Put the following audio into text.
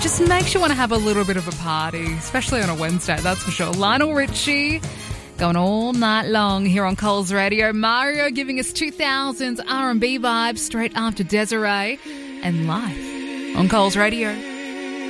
just makes you want to have a little bit of a party, especially on a Wednesday, that's for sure. Lionel Richie going all night long here on Coles Radio. Mario giving us 2000s R&B vibes straight after Desiree and Life on Coles Radio.